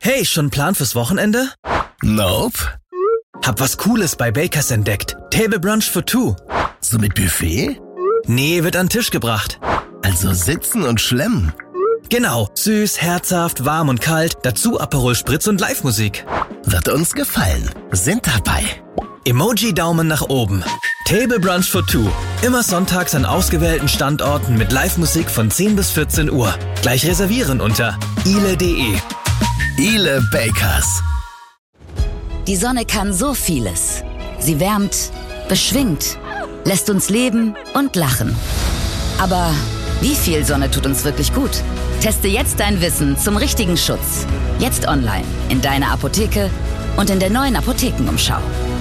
Hey, schon Plan fürs Wochenende? Nope. Hab was Cooles bei Bakers entdeckt. Table Brunch for two. So mit Buffet? Nee, wird an den Tisch gebracht. Also sitzen und schlemmen. Genau, süß, herzhaft, warm und kalt, dazu Aperol Spritz und Live-Musik. Wird uns gefallen. Sind dabei. Emoji-Daumen nach oben. Table Brunch for two. Immer sonntags an ausgewählten Standorten mit Live-Musik von 10 bis 14 Uhr. Gleich reservieren unter ile.de. Ile Bakers. Die Sonne kann so vieles. Sie wärmt, beschwingt, lässt uns leben und lachen. Aber wie viel Sonne tut uns wirklich gut? Teste jetzt dein Wissen zum richtigen Schutz. Jetzt online, in deiner Apotheke und in der neuen Apothekenumschau.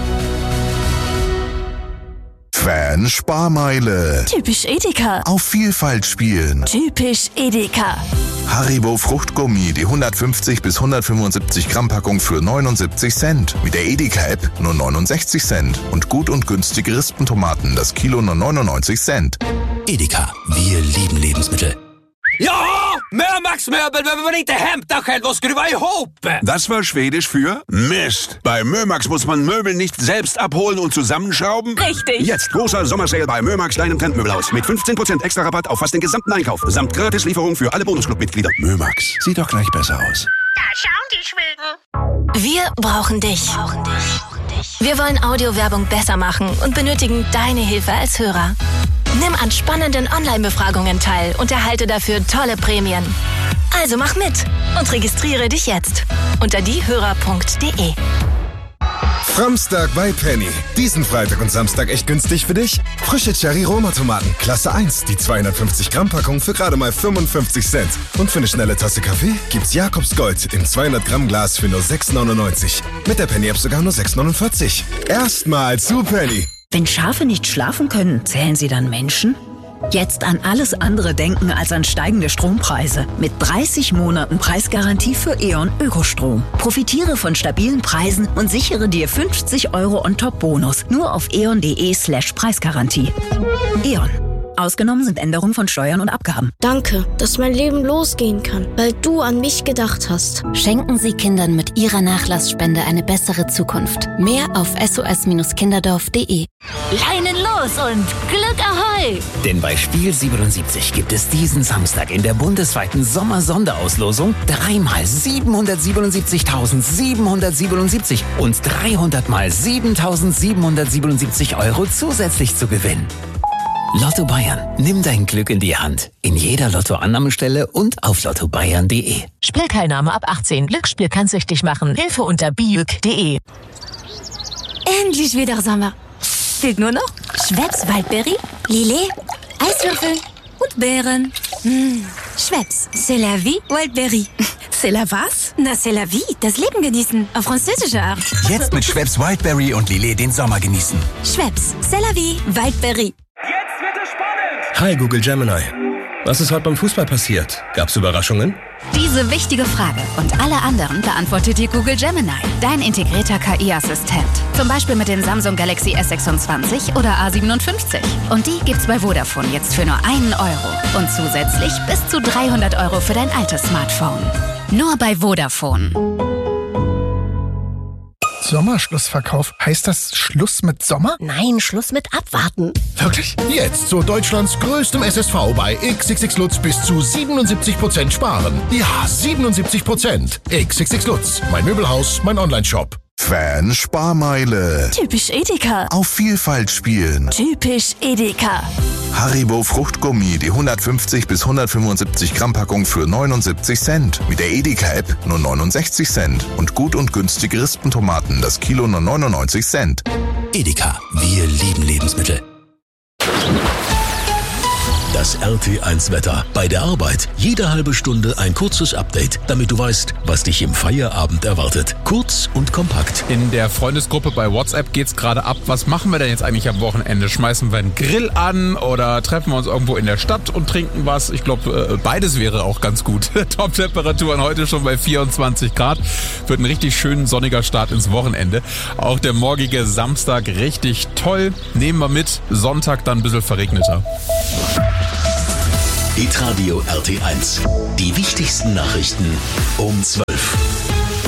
Fan-Sparmeile. Typisch Edeka. Auf Vielfalt spielen. Typisch Edeka. Haribo Fruchtgummi, die 150 bis 175 Gramm Packung für 79 Cent. Mit der Edeka-App nur 69 Cent. Und gut und günstige Rispentomaten, das Kilo nur 99 Cent. Edeka, wir lieben Lebensmittel. Ja, Mömax-Möbel, wenn man inte hämta själv och skruva ihop. Das war Schwedisch für Mist. Bei Mömax muss man Möbel nicht selbst abholen und zusammenschrauben. Richtig. Jetzt großer Sommersale bei Mömax, deinem Trendmöbelhaus. Mit 15% extra Rabatt auf fast den gesamten Einkauf. Samt Gratislieferung für alle Bonusclub-Mitglieder. Mömax, sieht doch gleich besser aus. Da schauen die Schweden. Wir brauchen dich. Wir wollen Audiowerbung besser machen und benötigen deine Hilfe als Hörer. Nimm an spannenden Online-Befragungen teil und erhalte dafür tolle Prämien. Also mach mit und registriere dich jetzt unter diehörer.de. Framstag bei Penny. Diesen Freitag und Samstag echt günstig für dich? Frische Cherry-Roma-Tomaten, Klasse 1, die 250 Gramm Packung für gerade mal 55 Cent. Und für eine schnelle Tasse Kaffee gibt's Jakobs Gold im 200 Gramm Glas für nur 6,99. Mit der Penny-App sogar nur 6,49. Erstmal zu Penny. Wenn Schafe nicht schlafen können, zählen sie dann Menschen? Jetzt an alles andere denken als an steigende Strompreise. Mit 30 Monaten Preisgarantie für E.ON Ökostrom. Profitiere von stabilen Preisen und sichere dir 50 € on top Bonus. Nur auf eon.de/Preisgarantie. E.ON. Ausgenommen sind Änderungen von Steuern und Abgaben. Danke, dass mein Leben losgehen kann, weil du an mich gedacht hast. Schenken Sie Kindern mit Ihrer Nachlassspende eine bessere Zukunft. Mehr auf sos-kinderdorf.de. Leinen los und Glück Ahoi! Denn bei Spiel 77 gibt es diesen Samstag in der bundesweiten Sommer-Sonderauslosung 3 mal 777.777 und 300 mal 7.777 € zusätzlich zu gewinnen. Lotto Bayern. Nimm dein Glück in die Hand. In jeder Lottoannahmestelle und auf lottobayern.de. Spielteilnahme ab 18. Glücksspiel kann süchtig machen. Hilfe unter biück.de. Endlich wieder Sommer. Fehlt nur noch Schweppes Waldbeere, Lillet, Eiswürfel und Beeren. Schweppes, c'est la vie, Wildberry. C'est la was? Na, c'est la vie, das Leben genießen, auf französische Art. Jetzt mit Schweppes Wildberry und Lillet den Sommer genießen. Schweppes, c'est la vie, Wildberry. Jetzt wird es spannend. Hi Google Gemini. Was ist heute beim Fußball passiert? Gab's Überraschungen? Diese wichtige Frage und alle anderen beantwortet dir Google Gemini, dein integrierter KI-Assistent. Zum Beispiel mit dem Samsung Galaxy S26 oder A57. Und die gibt's bei Vodafone jetzt für nur 1 € und zusätzlich bis zu 300 € für dein altes Smartphone. Nur bei Vodafone. Sommerschlussverkauf. Heißt das Schluss mit Sommer? Nein, Schluss mit Abwarten. Wirklich? Jetzt zu Deutschlands größtem SSV bei XXX Lutz bis zu 77% sparen. Ja, 77%. XXX Lutz. Mein Möbelhaus, mein Onlineshop. Fan-Sparmeile. Typisch Edeka. Auf Vielfalt spielen. Typisch Edeka. Haribo Fruchtgummi, die 150 bis 175 Gramm Packung für 79 Cent. Mit der Edeka-App nur 69 Cent. Und gut und günstige Rispentomaten, das Kilo nur 99 Cent. Edeka, wir lieben Lebensmittel. Das RT1-Wetter. Bei der Arbeit jede halbe Stunde ein kurzes Update, damit du weißt, was dich im Feierabend erwartet. Kurz und kompakt. In der Freundesgruppe bei WhatsApp geht's gerade ab. Was machen wir denn jetzt eigentlich am Wochenende? Schmeißen wir einen Grill an oder treffen wir uns irgendwo in der Stadt und trinken was? Ich glaube, beides wäre auch ganz gut. Top-Temperaturen heute schon bei 24 Grad. Wird ein richtig schön sonniger Start ins Wochenende. Auch der morgige Samstag richtig toll. Nehmen wir mit. Sonntag dann ein bisschen verregneter. Hitradio RT1. Die wichtigsten Nachrichten um 12.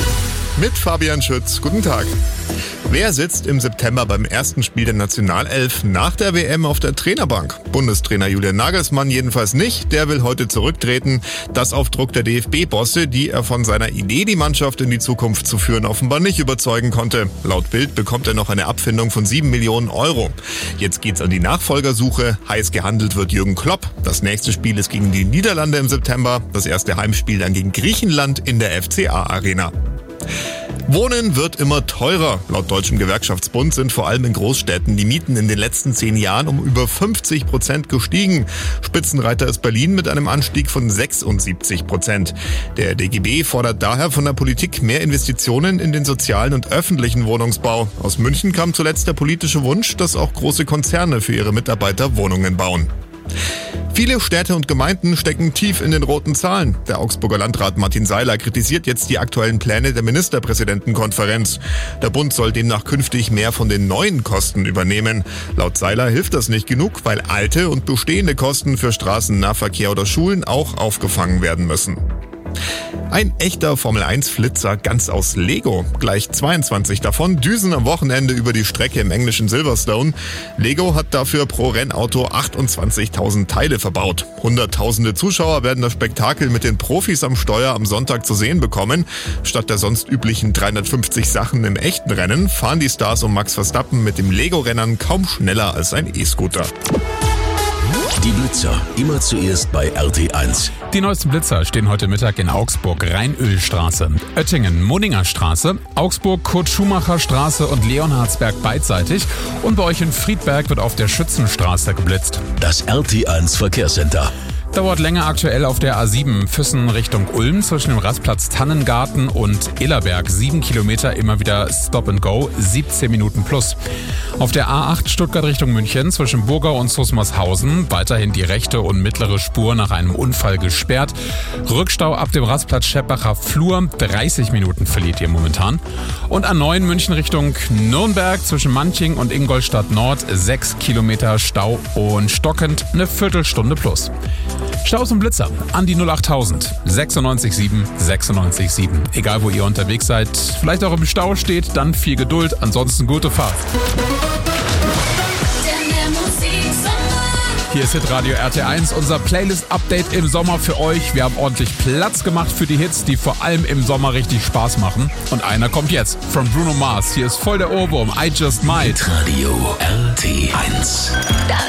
mit Fabian Schütz. Guten Tag. Wer sitzt im September beim ersten Spiel der Nationalelf nach der WM auf der Trainerbank? Bundestrainer Julian Nagelsmann jedenfalls nicht. Der will heute zurücktreten. Das auf Druck der DFB-Bosse, die er von seiner Idee, die Mannschaft in die Zukunft zu führen, offenbar nicht überzeugen konnte. Laut Bild bekommt er noch eine Abfindung von 7 Millionen Euro. Jetzt geht's an die Nachfolgersuche. Heiß gehandelt wird Jürgen Klopp. Das nächste Spiel ist gegen die Niederlande im September. Das erste Heimspiel dann gegen Griechenland in der FCA-Arena. Wohnen wird immer teurer. Laut Deutschem Gewerkschaftsbund sind vor allem in Großstädten die Mieten in den letzten 10 Jahren um über 50% gestiegen. Spitzenreiter ist Berlin mit einem Anstieg von 76%. Der DGB fordert daher von der Politik mehr Investitionen in den sozialen und öffentlichen Wohnungsbau. Aus München kam zuletzt der politische Wunsch, dass auch große Konzerne für ihre Mitarbeiter Wohnungen bauen. Viele Städte und Gemeinden stecken tief in den roten Zahlen. Der Augsburger Landrat Martin Seiler kritisiert jetzt die aktuellen Pläne der Ministerpräsidentenkonferenz. Der Bund soll demnach künftig mehr von den neuen Kosten übernehmen. Laut Seiler hilft das nicht genug, weil alte und bestehende Kosten für Straßennahverkehr oder Schulen auch aufgefangen werden müssen. Ein echter Formel-1-Flitzer ganz aus Lego. Gleich 22 davon düsen am Wochenende über die Strecke im englischen Silverstone. Lego hat dafür pro Rennauto 28.000 Teile verbaut. Hunderttausende Zuschauer werden das Spektakel mit den Profis am Steuer am Sonntag zu sehen bekommen. Statt der sonst üblichen 350 Sachen im echten Rennen fahren die Stars um Max Verstappen mit dem Lego-Rennern kaum schneller als ein E-Scooter. Die Blitzer, immer zuerst bei RT1. Die neuesten Blitzer stehen heute Mittag in Augsburg, Rheinölstraße, Oettingen, Munninger Straße, Augsburg, Kurt-Schumacher-Straße und Leonhardsberg beidseitig. Und bei euch in Friedberg wird auf der Schützenstraße geblitzt. Das RT1 Verkehrscenter. Dauert länger aktuell auf der A7 Füssen Richtung Ulm zwischen dem Rastplatz Tannengarten und Illerberg. 7 Kilometer immer wieder Stop and Go, 17 Minuten plus. Auf der A8 Stuttgart Richtung München zwischen Burgau und Susmarshausen weiterhin die rechte und mittlere Spur nach einem Unfall gesperrt. Rückstau ab dem Rastplatz Scheppacher Flur, 30 Minuten verliert ihr momentan. Und A9 München Richtung Nürnberg zwischen Manching und Ingolstadt Nord, 6 Kilometer Stau und stockend eine Viertelstunde plus. Staus und Blitzer an die 08000 96 967. Egal wo ihr unterwegs seid, vielleicht auch im Stau steht, dann viel Geduld, ansonsten gute Fahrt. Hier ist Hitradio RT1, unser Playlist-Update im Sommer für euch. Wir haben ordentlich Platz gemacht für die Hits, die vor allem im Sommer richtig Spaß machen. Und einer kommt jetzt, von Bruno Mars. Hier ist voll der Ohrwurm, I Just Might. Hitradio RT1.